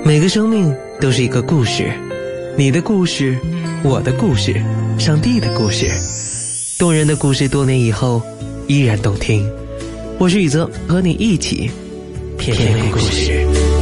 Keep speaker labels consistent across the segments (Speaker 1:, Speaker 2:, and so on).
Speaker 1: 每个生命都是一个故事，你的故事，我的故事，上帝的故事，动人的故事，多年以后依然动听。我是宇泽，和你一起天天故事。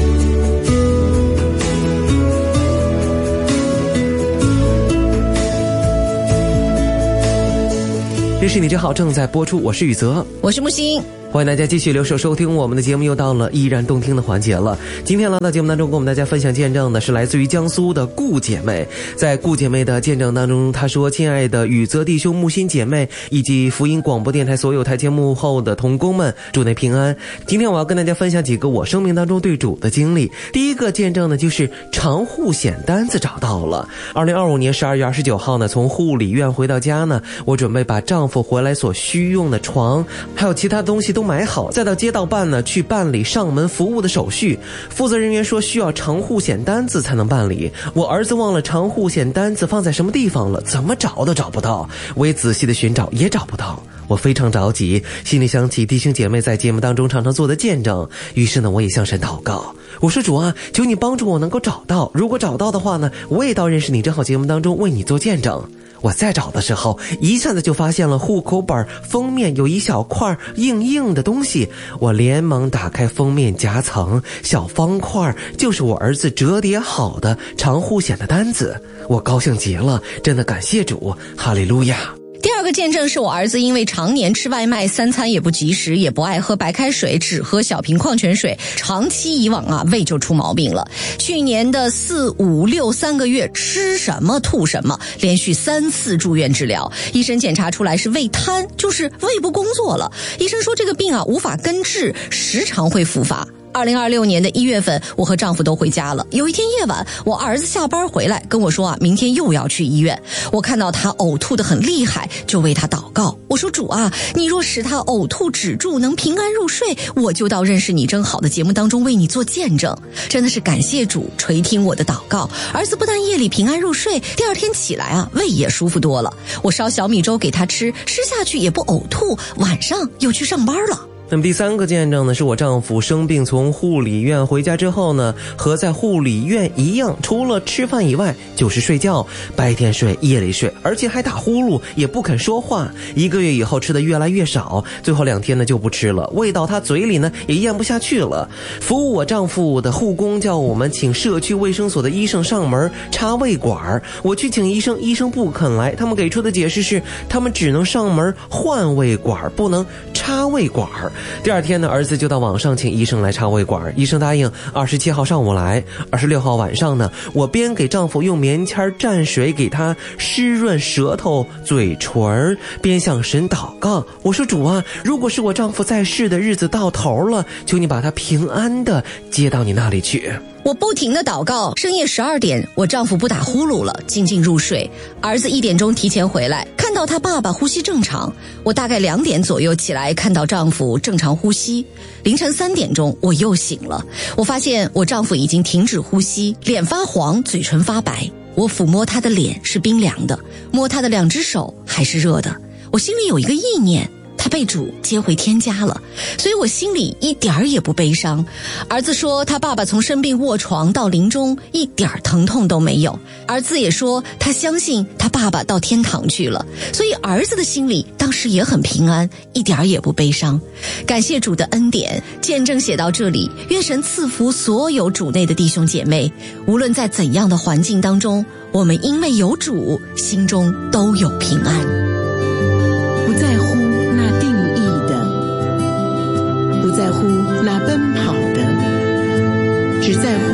Speaker 1: 这是你真好正在播出，我是宇泽，
Speaker 2: 我是木星。
Speaker 1: 欢迎大家继续留守收听我们的节目，又到了依然动听的环节了。今天来到节目当中跟我们大家分享见证的是来自于江苏的顾姐妹。在顾姐妹的见证当中，她说：亲爱的宇泽弟兄、木心姐妹以及福音广播电台所有台前幕后的同工们，主内平安。今天我要跟大家分享几个我生命当中对主的经历。第一个见证呢，就是长护险单子找到了。2025年12月29号呢，从护理院回到家呢，我准备把丈夫回来所需用的床还有其他东西都买好，再到街道办呢去办理上门服务的手续。负责人员说需要长护险单子才能办理。我儿子忘了长护险单子放在什么地方了，怎么找都找不到，我也仔细的寻找也找不到。我非常着急，心里想起弟兄姐妹在节目当中常常做的见证，于是呢我也向神祷告，我说主啊，求你帮助我能够找到，如果找到的话呢，我也到认识你正好节目当中为你做见证。我在找的时候，一下子就发现了户口本封面有一小块硬硬的东西，我连忙打开封面夹层，小方块就是我儿子折叠好的长护险的单子。我高兴极了，真的感谢主，哈利路亚。
Speaker 2: 第二个见证是我儿子因为常年吃外卖，三餐也不及时，也不爱喝白开水，只喝小瓶矿泉水，长期以往胃就出毛病了。去年的4、5、6 3个月，吃什么吐什么，连续3次住院治疗。医生检查出来是胃瘫，就是胃不工作了。医生说这个病无法根治，时常会复发。2026年的1月份，我和丈夫都回家了。有一天夜晚，我儿子下班回来跟我说明天又要去医院。我看到他呕吐得很厉害，就为他祷告。我说主啊，你若使他呕吐止住，能平安入睡，我就到认识你真好的节目当中为你做见证。真的是感谢主垂听我的祷告，儿子不但夜里平安入睡，第二天起来胃也舒服多了。我烧小米粥给他吃下去也不呕吐，晚上又去上班了。
Speaker 1: 那么第三个见证呢，是我丈夫生病从护理院回家之后呢，和在护理院一样，除了吃饭以外就是睡觉，白天睡夜里睡，而且还打呼噜，也不肯说话。1个月以后吃的越来越少，最后2天呢就不吃了，喂到他嘴里呢也咽不下去了。服务我丈夫的护工叫我们请社区卫生所的医生上门插胃管，我去请医生，医生不肯来，他们给出的解释是他们只能上门换胃管，不能插胃管。第2天呢，儿子就到网上请医生来插胃管，医生答应27号上午来。26号晚上呢，我边给丈夫用棉签蘸水给他湿润舌头嘴唇，边向神祷告。我说主啊，如果是我丈夫在世的日子到头了，求你把他平安的接到你那里去。
Speaker 2: 我不停地祷告，深夜12点，我丈夫不打呼噜了，静静入睡。儿子1点钟提前回来，看到他爸爸呼吸正常。我大概2点左右起来，看到丈夫正常呼吸。凌晨3点钟，我又醒了，我发现我丈夫已经停止呼吸，脸发黄，嘴唇发白。我抚摸他的脸是冰凉的，摸他的2只手还是热的。我心里有一个意念，他被主接回天家了，所以我心里一点儿也不悲伤。儿子说他爸爸从生病卧床到临终一点疼痛都没有，儿子也说他相信他爸爸到天堂去了，所以儿子的心里当时也很平安，一点儿也不悲伤。感谢主的恩典，见证写到这里，愿神赐福所有主内的弟兄姐妹，无论在怎样的环境当中，我们因为有主，心中都有平安。
Speaker 3: 不在乎那定义的，不在乎那奔跑的，只在乎